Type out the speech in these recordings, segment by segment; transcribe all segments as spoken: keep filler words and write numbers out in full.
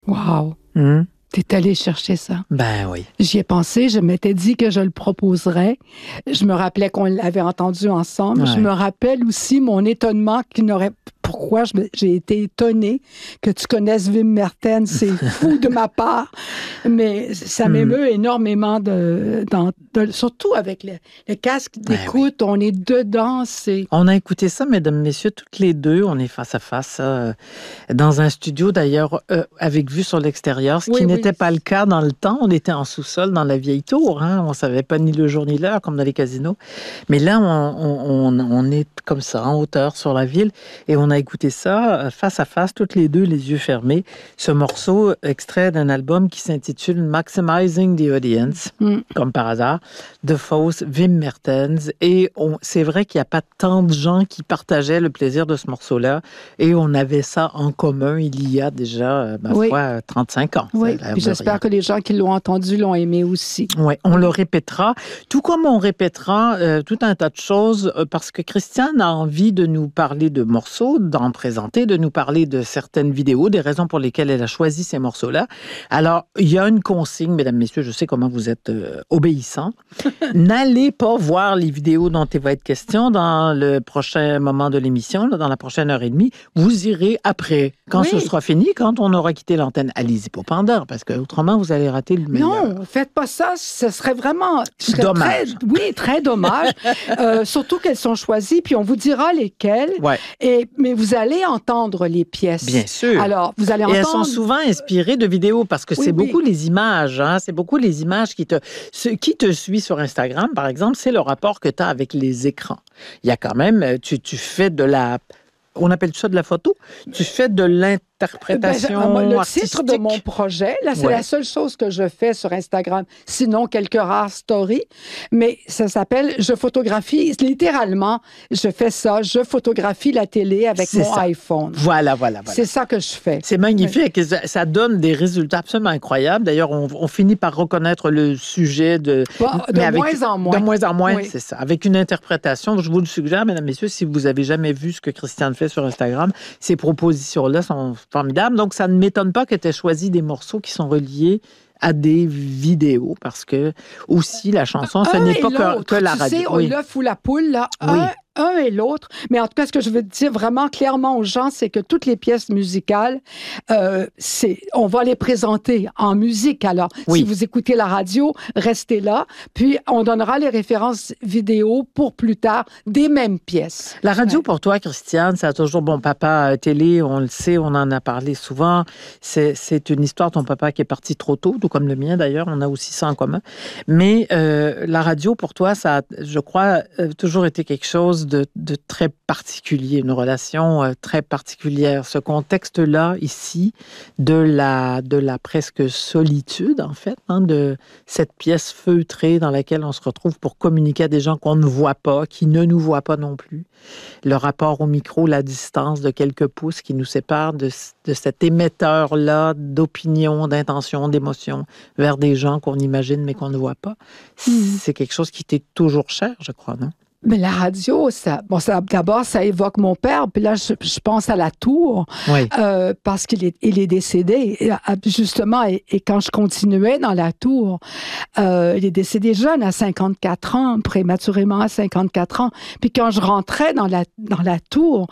Wow! Hum. T'es allé chercher ça. Ben oui. J'y ai pensé, je m'étais dit que je le proposerais. Je me rappelais qu'on l'avait entendu ensemble. Ouais. Je me rappelle aussi mon étonnement qui n'aurait... Pourquoi je me- j'ai été étonnée que tu connaisses Wim Mertens. C'est fou de ma part. Mais ça Hmm. m'émeut énormément, de, dans- de- surtout avec le, le casque Ben d'écoute. On est dedans. C'est... On a écouté ça, mesdames, messieurs, toutes les deux. On est face à face euh, dans un studio, d'ailleurs, euh, avec vue sur l'extérieur, ce Oui, qui oui. n'était pas le cas dans le temps. On était en sous-sol dans la vieille tour. Hein. On ne savait pas ni le jour ni l'heure, comme dans les casinos. Mais là, on, on, on- on est comme ça, en hauteur sur la ville. Et on a écouté ça euh, face à face, toutes les deux, les yeux fermés. Ce morceau, extrait d'un album qui s'intitule Maximizing the Audience, Mm. comme par hasard, de Faust, Wim Mertens. Et on- c'est vrai qu'il n'y a pas tant de gens qui partageaient le plaisir de ce morceau-là. Et on avait ça en commun il y a déjà, euh, ma Oui. foi, trente-cinq ans. Oui, Ça a l'air puis de j'espère rien. que les gens qui l'ont entendu l'ont aimé aussi. Oui, on le répétera, tout comme on répétera euh, tout un tas de choses, euh, parce que Christiane a envie de nous parler de morceaux, d'en présenter, de nous parler de certaines vidéos, des raisons pour lesquelles elle a choisi ces morceaux-là. Alors, il y a une consigne, mesdames, messieurs, je sais comment vous êtes euh, obéissants. N'allez pas voir les vidéos dont il va être question dans le prochain moment de l'émission, là, dans la prochaine heure et demie. Vous irez après, quand Oui. ce sera fini, quand on aura quitté l'antenne. Allez-y pas pendant, parce que autrement vous allez rater le meilleur. Non, faites pas ça. Ce serait vraiment... ce serait Dommage. très- oui, très dommage. Euh, surtout qu'elles sont choisies, puis on vous dira lesquelles. Ouais. Et, mais vous allez entendre les pièces. Bien sûr. Alors, vous allez Et elles entendre... sont souvent inspirées de vidéos parce que Oui, c'est oui. beaucoup les images. Hein? C'est beaucoup les images qui te... Ce qui te suit sur Instagram, par exemple, c'est le rapport que tu as avec les écrans. Il y a quand même... Tu, tu fais de la... On appelle ça de la photo? Tu fais de l'interprétation Ben, moi, le artistique. titre de mon projet, là, c'est Ouais. la seule chose que je fais sur Instagram, sinon quelques rares stories, mais ça s'appelle « Je photographie ». Littéralement, je fais ça, je photographie la télé avec C'est mon ça. iPhone. Voilà, voilà, voilà. C'est ça que je fais. C'est magnifique. Et ça, ça donne des résultats absolument incroyables. D'ailleurs, on, on finit par reconnaître le sujet de... Bah, de mais avec- moins en moins. De moins en moins, Oui. c'est ça. Avec une interprétation, je vous le suggère, mesdames, messieurs, si vous avez jamais vu ce que Christiane fait sur Instagram, ces propositions-là sont formidables. Donc, ça ne m'étonne pas que tu aies choisi des morceaux qui sont reliés à des vidéos, parce que aussi, la chanson, ce Un n'est et pas que, l'autre. que la Tu radio. sais, Oui. l'œuf ou la poule, là, Oui. un, un et l'autre. Mais en tout cas, ce que je veux dire vraiment clairement aux gens, c'est que toutes les pièces musicales, euh, c'est, on va les présenter en musique. Alors, Oui. si vous écoutez la radio, restez là. Puis, on donnera les références vidéo pour plus tard des mêmes pièces. La radio, Ouais. pour toi, Christiane, ça a toujours, bon, papa, euh, télé, on le sait, on en a parlé souvent. C'est, c'est une histoire, ton papa qui est parti trop tôt, tout comme le mien d'ailleurs, on a aussi ça en commun. Mais euh, la radio, pour toi, ça a, je crois, euh, toujours été quelque chose de, de très particulier, une relation euh, très particulière. Ce contexte-là, ici, de la, de la presque solitude, en fait, hein, de cette pièce feutrée dans laquelle on se retrouve pour communiquer à des gens qu'on ne voit pas, qui ne nous voient pas non plus. Le rapport au micro, la distance de quelques pouces qui nous sépare de, de cet émetteur-là d'opinion, d'intention, d'émotion vers des gens qu'on imagine mais qu'on ne voit pas. C'est quelque chose qui t'est toujours cher, je crois, non? Mais la radio, ça, bon, ça, d'abord, ça évoque mon père. Puis là, je, je pense à la tour, Oui. euh, parce qu'il est, il est décédé. Et, justement, et, et quand je continuais dans la tour, euh, il est décédé jeune, à cinquante-quatre ans, prématurément à cinquante-quatre ans. Puis quand je rentrais dans la, dans la tour,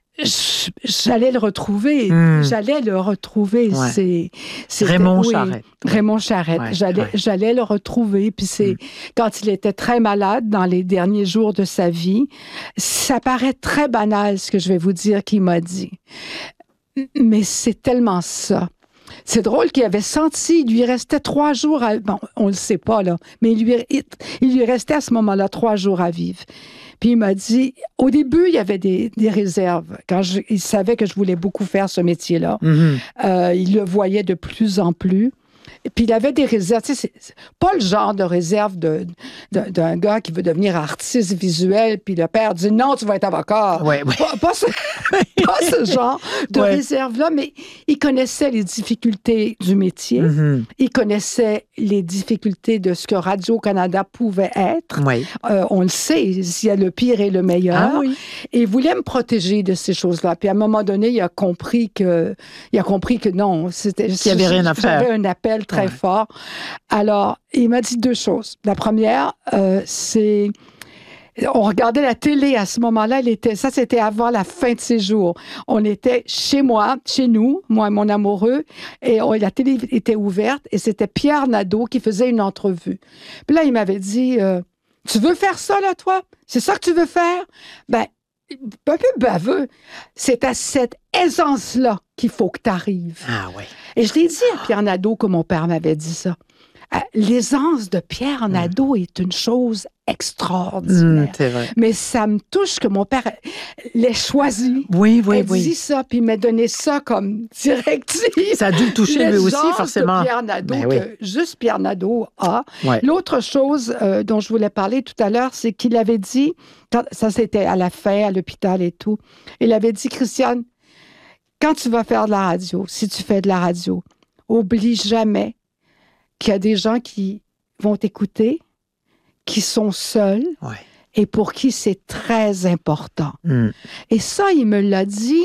je- j'allais le retrouver. Mm. J'allais le retrouver. Ouais. C'est, c'était- Raymond oui, Charette. Raymond Charette. Ouais, j'allais, ouais. j'allais le retrouver. Puis c'est quand il était très malade dans les derniers jours de sa vie. Ça paraît très banal, ce que je vais vous dire qu'il m'a dit. Mais c'est tellement ça. C'est drôle qu'il avait senti, il lui restait trois jours à... Bon, on le sait pas, là, mais il lui, il, il lui restait à ce moment-là trois jours à vivre. Puis il m'a dit, au début, il y avait des, des réserves. Quand je, il savait que je voulais beaucoup faire ce métier-là. Mhm. Euh, il le voyait de plus en plus. Et puis, il avait des réserves. Tu sais, c'est pas le genre de réserve de, de, d'un gars qui veut devenir artiste visuel, puis le père dit non, tu vas être avocat. Ouais, ouais. Pas, pas, ce, pas ce genre de Ouais. réserve-là, mais il connaissait les difficultés du métier. Mhm. Il connaissait les difficultés de ce que Radio-Canada pouvait être. Oui. Euh, on le sait, il y a le pire et le meilleur. Ah oui. Et il voulait me protéger de ces choses-là. Puis à un moment donné, il a compris que, il a compris que non, c'était, Qu'il y avait rien à faire. J'avais un appel très Ouais. fort. Alors, il m'a dit deux choses. La première, euh, c'est on regardait la télé à ce moment-là. Il était, ça, c'était avant la fin de ses jours. On était chez moi, chez nous, moi et mon amoureux, et on- la télé était ouverte, et c'était Pierre Nadeau qui faisait une entrevue. Puis là, il m'avait dit, euh, tu veux faire ça, là, toi? C'est ça que tu veux faire? Ben, un peu baveux. C'est à cette aisance-là qu'il faut que tu arrives. Ah oui. Et je l'ai dit à Pierre Nadeau que mon père m'avait dit ça. Euh, L'aisance de Pierre Nadeau est une chose extraordinaire. Mm, c'est vrai. Mais ça me touche que mon père l'ait choisi. Oui, oui, ait oui. dit ça, puis il m'a donné ça comme directive. Ça a dû le toucher lui aussi, L'aisance forcément. de Pierre Nadeau, Ben oui. que juste Pierre Nadeau a. Ouais. L'autre chose euh, dont je voulais parler tout à l'heure, c'est qu'il avait dit, quand, ça c'était à la fin, à l'hôpital et tout, il avait dit, Christiane, quand tu vas faire de la radio, si tu fais de la radio, oublie jamais qu'il y a des gens qui vont t'écouter, qui sont seuls Ouais. et pour qui c'est très important. Mm. Et ça, il me l'a dit,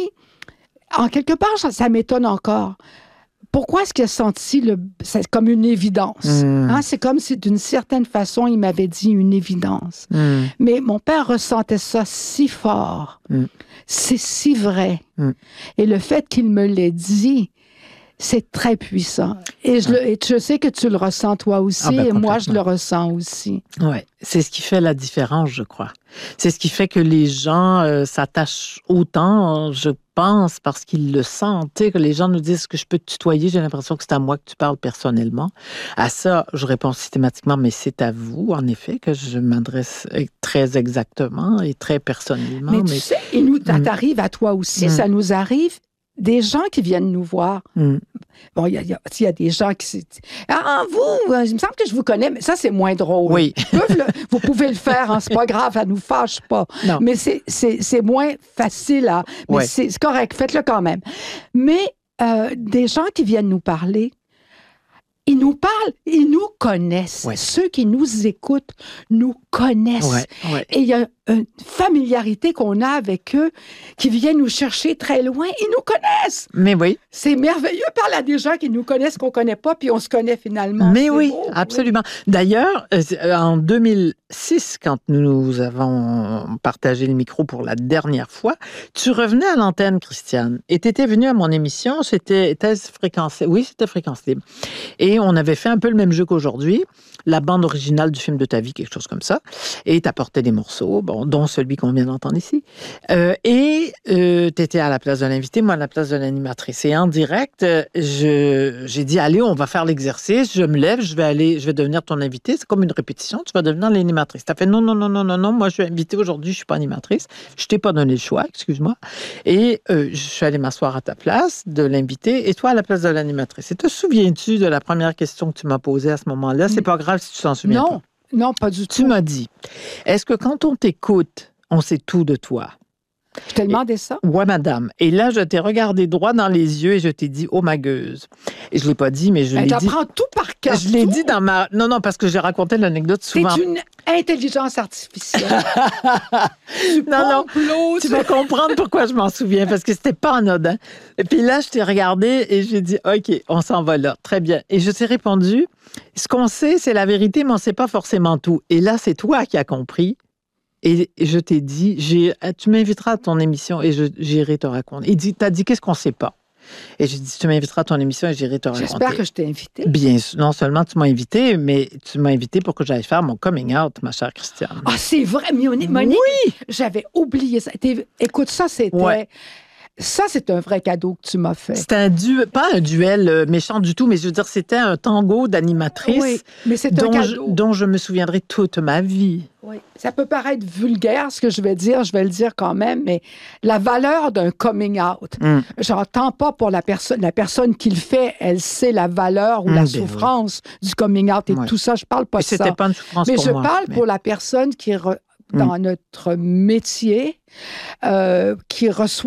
en quelque part, ça, ça m'étonne encore. Pourquoi est-ce qu'il a senti le, c'est comme une évidence? Mm. Hein, c'est comme si, d'une certaine façon, il m'avait dit une évidence. Mm. Mais mon père ressentait ça si fort. Mm. C'est si vrai. Mm. Et le fait qu'il me l'ait dit, c'est très puissant. Et je, le, et je sais que tu le ressens toi aussi, Ah ben, et moi, je complètement. le ressens aussi. Ouais, c'est ce qui fait la différence, je crois. C'est ce qui fait que les gens euh, s'attachent autant, je pense, parce qu'ils le sentent. Tu sais, que les gens nous disent que je peux te tutoyer, j'ai l'impression que c'est à moi que tu parles personnellement. À ça, je réponds systématiquement, mais c'est à vous, en effet, que je m'adresse très exactement et très personnellement. Mais, tu sais, il nous, ça Mm. t'arrive à toi aussi, Mm. ça nous arrive. Des gens qui viennent nous voir. Mm. Bon, il y a, il y a- il y a des gens qui... c'est- Ah, vous, euh, il me semble que je vous connais, mais ça, c'est moins drôle. Oui. Ils peuvent le- vous pouvez le faire, hein, c'est pas grave, ça nous fâche pas. Non. Mais c'est, c'est, c'est moins facile à... Mais Ouais. c'est, c'est correct, faites-le quand même. Mais euh, des gens qui viennent nous parler, ils nous parlent, ils nous connaissent. Ouais. Ceux qui nous écoutent nous connaissent. Ouais, ouais. Et il y a une familiarité qu'on a avec eux qui viennent nous chercher très loin. Ils nous connaissent. Mais oui. C'est merveilleux parler à des gens qui nous connaissent, qu'on ne connaît pas, puis on se connaît finalement. Mais C'est oui, beau, absolument. D'ailleurs, euh, en deux mille six, quand nous avons partagé le micro pour la dernière fois, tu revenais à l'antenne, Christiane, et tu étais venue à mon émission, c'était Thèse Fréquence, oui, c'était Fréquence Libre. Et on avait fait un peu le même jeu qu'aujourd'hui, la bande originale du film de ta vie, quelque chose comme ça, et tu apportais des morceaux, bon, dont celui qu'on vient d'entendre ici. Euh, et euh, tu étais à la place de l'invité, moi à la place de l'animatrice. Et en direct, euh, je, j'ai dit, allez, on va faire l'exercice, je me lève, je vais aller, je vais devenir ton invité, c'est comme une répétition, tu vas devenir l'animatrice. Tu as fait, non, non, non, non, non, non, moi je suis invitée aujourd'hui, je suis pas animatrice, je t'ai pas donné le choix, excuse-moi. Et euh, je suis allée m'asseoir à ta place de l'invité et toi à la place de l'animatrice. Et te souviens-tu de la première question que tu m'as posée à ce moment-là? C'est pas grave si tu t'en souviens Non, pas. non, pas du Tu tout. m'as dit, est-ce que quand on t'écoute, on sait tout de toi? Je t'ai demandé ça. Ouais, madame. Et là, je t'ai regardé droit dans les yeux et je t'ai dit, oh, ma gueuse. Et je l'ai pas dit, mais je Ben, l'ai dit. t'apprends tout par cœur. Je l'ai tout. dit dans ma... Non, non, parce que j'ai raconté l'anecdote C'est souvent. une intelligence artificielle. tu Non, non. pompes l'eau, Tu tu- vas comprendre pourquoi je m'en souviens, parce que c'était pas anodin. Et puis là, je t'ai regardé et j'ai dit, OK, on s'en va là. Très bien. Et je t'ai répondu, ce qu'on sait, c'est la vérité, mais on sait pas forcément tout. Et là, c'est toi qui as compris. Et je t'ai dit, j'ai, tu m'inviteras à ton émission et je, j'irai te raconter. Il dit, t'as dit, qu'est-ce qu'on sait pas? Et j'ai dit, tu m'inviteras à ton émission et j'irai te raconter. J'espère que je t'ai invité. Bien sûr, non seulement tu m'as invité, mais tu m'as invité pour que j'aille faire mon coming out, ma chère Christiane. Ah, c'est vrai, Monique, Monique, j'avais oublié ça. T'es- Écoute, ça, c'était... Ouais. Ça, c'est un vrai cadeau que tu m'as fait. C'était un duel, pas un duel euh, méchant du tout, mais je veux dire, c'était un tango d'animatrice Oui, mais c'est dont, un je, cadeau. dont je me souviendrai toute ma vie. Oui. Ça peut paraître vulgaire, ce que je vais dire, je vais le dire quand même, mais la valeur d'un coming out, Mm. j'entends pas pour la personne, la personne qui le fait, elle sait la valeur ou Mm, la ben souffrance du coming out et Ouais. tout ça, je parle pas Et de ça. c'était pas une souffrance Mais pour je moi. parle mais- pour la personne qui, re- dans notre métier, euh, qui reçoit